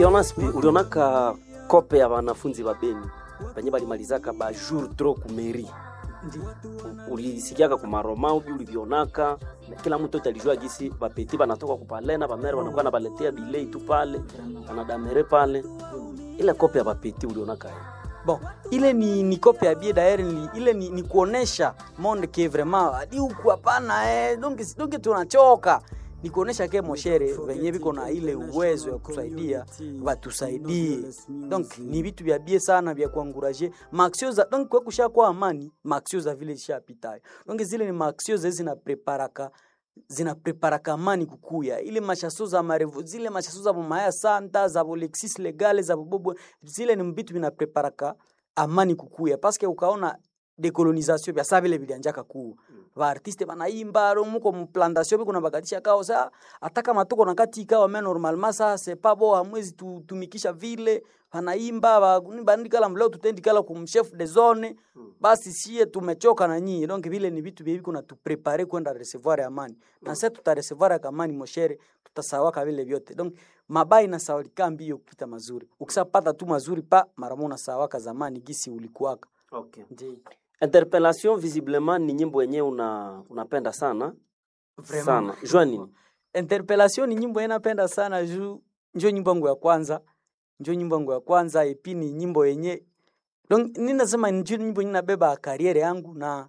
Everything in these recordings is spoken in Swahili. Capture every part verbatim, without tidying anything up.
Jonas, ulionaka kope ya wanafunzi wa Beni benye balimalizaka ba jour trop kumeri. Ndi ulisikiaka kuma Roma ubi ulivionaka kila mtu alijua gisi bapeti banatoka kupalena ba mère wanakuwa na baletea bilei tu pale wanadamere pale. Ile kope ya bapeti ulionaka hiyo. Bon, ile ni ni kope ya bie d'ailleurs ile ni, ni kuonesha monde que vraiment adi huku hapana eh donc donc tunachoka. Ni kuonesha ke moshere venye biko na ile uwezo ya kusaidia watusaidie. Donc ni vitu vya bie sana vya kuanguraje maxio za donc kwa kusha kwa amani maxio za vile shapitayo. Donc zile ni maxio zina preparaka zina preparaka amani kukuya ile mashaso za marevu zile mashaso za Maya Santa za Alexis Legale za Bobo zile ni vitu vina preparaka amani kukuya parce que ukaona decolonisation vya savile vilianjaka kuu ba artiste banaimba muko mplantation biko na bakatisha kao sa ataka matoko na kati ikawa mais normalement ça c'est pas bon amwezi tumikisha vile banaimba bandika la mleo tutendikala kum chef de zone basi sie tumechoka na nyinyi donc vile ni vitu biko na tu préparer kwenda recevoir amani na sasa tuta recevoir amani moshere tutasawaka vile vyote donc mabai na sawalika mbio kupita mazuri ukisapata tu mazuri pa mara moja sawaka zamani gisi ulikuwaka. Okay. Ndi. Interpellation visiblement ni nyimbo yenyewe una unapenda sana. Vraiment. Sana. Jua nini? Interpellation ni nyimbo ninapenda sana juu ndio nyimbo yangu ya kwanza. Ndio nyimbo yangu ya kwanza epi ni nyimbo yenye. Donc ninasema ndio nyimbo ninabeba career yangu na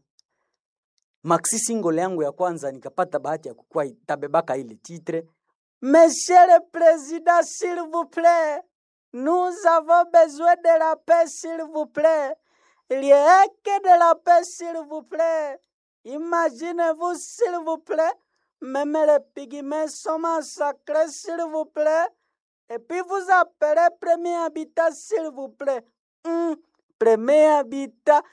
maxi single yangu ya kwanza nikapata bahati ya kukua itabebaka ile titre. Monsieur le Président, s'il vous plaît, nous avons besoin de la paix, s'il vous plaît. Il y a que de la paix, s'il vous plaît. Imaginez-vous, s'il vous plaît. Même les pygmées sont massacrés, s'il vous plaît. Et puis vous appelez premier habitat, s'il vous plaît. Hum, premier habitat.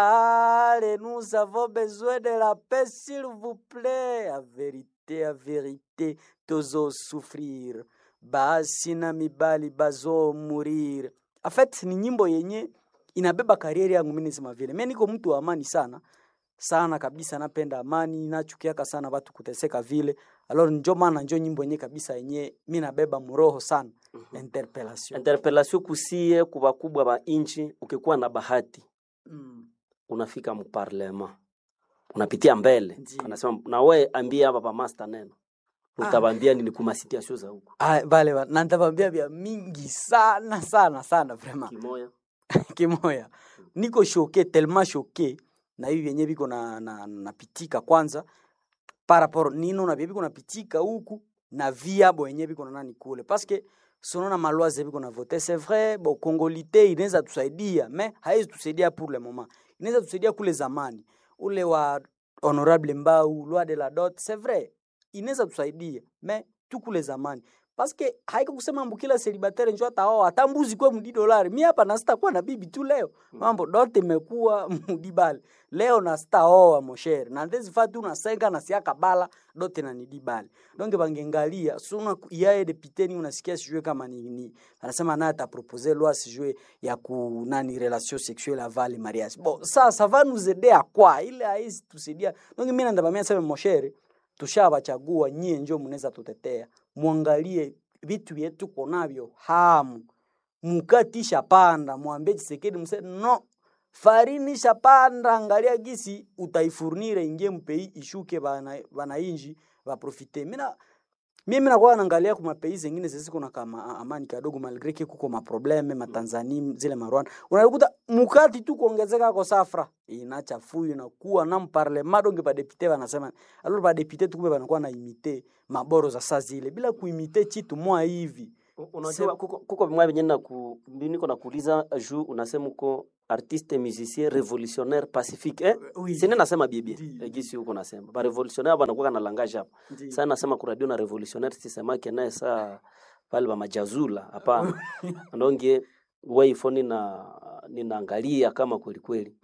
Allez, nous avons besoin de la paix, s'il vous plaît. À vérité, à vérité, tozo souffrir. Basi na mibali bazo mourir. En fait, ni nyimbo yenye inabeba karieri yangu mimi nisema vile. Mimi niko mtu wa amani sana. Sana kabisa napenda amani, nachukiaka sana watu kuteseka vile. Alors njoo maana njoo nyimbo yenyewe kabisa yenyewe mimi nabeba mroho sana. Mm-hmm. Interpellation. Interpellation kusie kuba kubwa ba inchi ukikuwa na bahati. Mm. Unafika mu parlement. Unapitia mbele. Anasema na wewe ambia hapa pa master neno. Utabambia nini kuma situation za huko. Ah vale vale. Na nitabambia vya mingi sana sana sana vraiment. Kimoya. Kimoya. Niko choqué tellement choqué na hivi yenyewe biko na na napitika kwanza par rapport nino na biko napitika huku na viabo yenyewe biko na nani kule parce que sonona maloise biko na voter c'est vrai bon congolité inaweza tusaidia mais haiwezi tusaidia pour le moment inaweza tusaidia kule zamani ule wa honorable Mbau loi de la dot c'est vrai inaweza tusaidia mais tu kule zamani parce que haiko kusema mbukila célibataire njoo ataoa atambuzi kwa mudi dolari mimi hapa na sitakuwa na bibi tu leo mambo dote imekuwa mudibali leo na sitaoa moshere na ndezi fatu na senga na siaka bala dote na nidibali donc bangengalia suna yae deputeni unasikia sijue kama ni nini anasema na ata proposer loi sijue ya ku nani relation sexuelle avant le mariage bon ça ça va nous aider à quoi ile haisi tusaidia donc mimi ndabamia sema moshere tushabachagua nyie njoo mnaweza tutetea muangalie vitu vyetu konavyo hamu mukatisha panda muambie Tshisekedi mse no farini shapanda angalia gisi utaifurnire ingie mpei ishuke bana bana inji va profiter mina mimi nakuwa naangalia kwa mapei zingine zisiko na kama amani kidogo malgré que kuko ma problème ma Tanzania zile marwana unakuta mukati tu kuongezeka kwa safra inacha fuyu na kuwa na parlement donc ba député wanasema alors ba député tu banakuwa na imiter maboro za saa zile bila kuimiter chitu mwa hivi unajua kuko kuko mwa yenyewe na ku niko nakuuliza juu unasema uko artiste musicien révolutionnaire pacifique eh oui. Sina nasema bibi gisi huko nasema ba révolutionnaire banakuwa na langage hapo sasa nasema ku radio na révolutionnaire sisema kenaye saa pale ba majazula hapana ndonge wewe phone na ninaangalia kama kweli kweli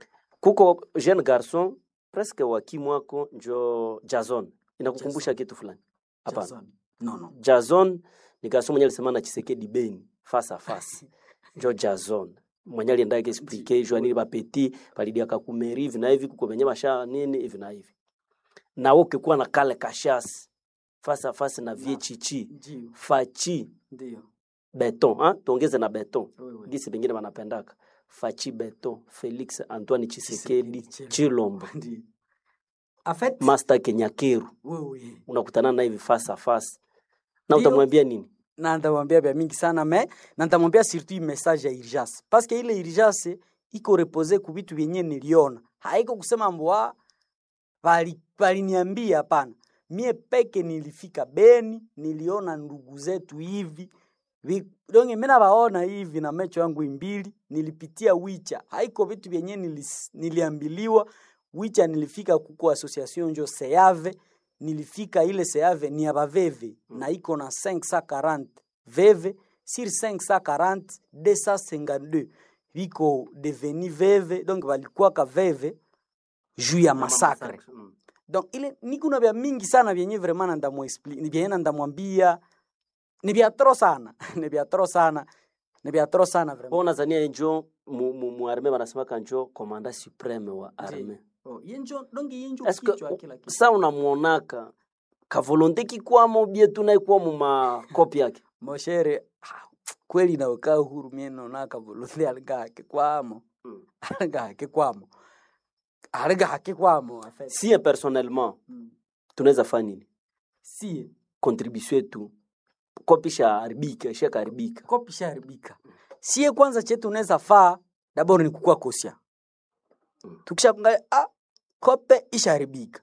kuko jeune garçon presque wakimu wako njo Jason inakukumbusha kitu fulani hapana no no Jason ni garçon mwenye alisema na Tshisekedi Beni face à face njo Jason mwenye alienda expliquer Joanil Bapeti palidia kakumeri hivi na hivi kuko benye masha nini hivi na hivi na woke kuwa na kale kashasi face à face na vie chichi fachi ndio Beton, hein? Tuongeze na Beton. Oui, oui. Gisi bengine wanapendaka. Fachi Beton, Felix Antoine Tshisekedi, Tshisekedi, Chilombo. Ndi. En fait, Master Kenyakeru. oui oui. Unakutana na hivi face à face. Na Ndio. utamwambia nini? Na nitamwambia vya mingi sana mais na nitamwambia surtout message ya urgence parce que ile urgence iko repose ku vitu vyenye niliona, haiko kusema mbwa bali bali niambia, hapana. Mie peke nilifika Beni, niliona ndugu zetu hivi donge, mimi nabaona hivi na macho yangu mbili, nilipitia Wicha, haiko vitu vyenye nilis, niliambiliwa Wicha. Nilifika kuko association njo Seave, nilifika ile Seave ni abaveve mm. na iko na cinq cent quarante veve sur cinq cent quarante deux cent cinquante-deux viko deveni veve, donc walikuwa ka veve juu ya massacre mm. Donc ile niko na vya mingi sana vyenye vraiment ndamwe explain, ni vyenye ndamwambia ni vya tro sana ni vya tro sana ni vya tro sana vraiment. Bona zania njo mu, mu, mu arme wanasema kanjo commandant supreme wa arme. Oh, yenjo dongi yenjo kichwa kila kitu. Sasa unamuonaka ka volonté kikwamo bie tunaikuwa mu makopi yake. Moshere kweli na ukaa huru mimi naona ka volonté alga kikwamo. Mm. Alga kikwamo. Alga hakikwamo en fait. Si personnellement mm. tunaweza fanya nini? Si contribution yetu kopi sha haribika, sha karibika. Kopi sha haribika. Sie kwanza chetu tunaweza faa d'abord ni kukua kosia. Mm. Tukishaangalia ah kope isharibika,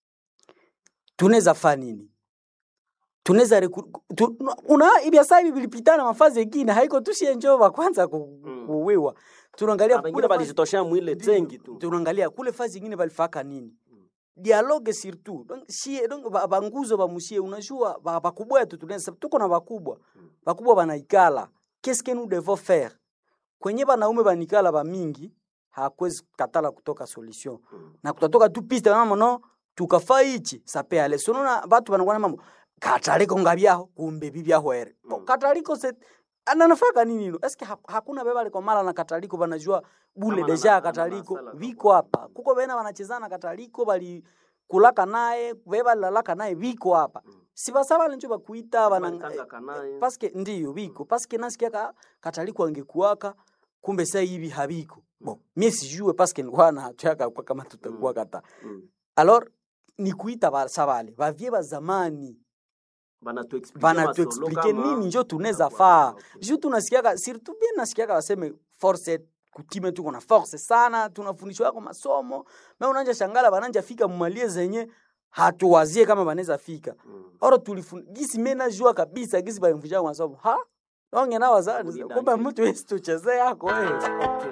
tunaweza fanya nini? Tunaweza tu, una ibia sahibi bilipitana mafazi mengine, haiko tushie njova kwanza kuwewa. Mm. Tunaangalia kule balizitosha mwile tengi tu. Tunaangalia kule fazi nyingine balifaka nini? Mm. Dialogue surtout. Donc si donc banguzo ba musie, unajua bakubwa tu tunaweza tuko na bakubwa. Mm. Bakubwa banaikala. Qu'est-ce que nous devons faire? Kwenye banaume banikala ba mingi, hakwezi katala kutoka solution. Mm. Na kutatoka tu piste mama no tukafa hichi sape ale sonona batu banangwana mambo kataliko ngabyaho kumbe bibyaho ere. Mm. Kataliko se ananafaka nini no? Eske ha, hakuna beba liko mala na kataliko banajua bule kama deja na, kataliko viko hapa. Kuko bena wanachezana kataliko bali kulaka naye beba lalaka naye viko hapa. Mm. Sibasaba lenjo bakuita bana eh, paske ndiyo viko paske nasikia ka, kataliko angekuaka kumbe sasa hivi habiko. Bon, mimi sijue paske nilikuwa na hataka kwa kama tutakuwa kata. Mm. Alors ni kuita ba sabale, ba vie ba zamani. Bana tu explique bana tu explique nini njo tunaweza faa. Juu tunasikia surtout bien nasikia waseme force kutime tuko na force sana, tunafundishwa yako masomo. Mimi unaanza shangala bananja fika mumalie zenye hatuwazie kama banaweza fika. Mm. Oro tulifundisha gisi mimi najua kabisa gisi balimfundisha masomo. Ha? Onge na wazani kumbe mtu wewe tuchezea yako wewe.